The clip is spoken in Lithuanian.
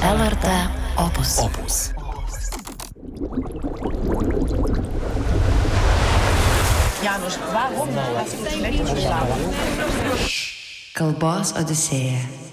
LRT Opus. Janusz, warum hast du schlecht geschlafen? Kalbos Odisėja.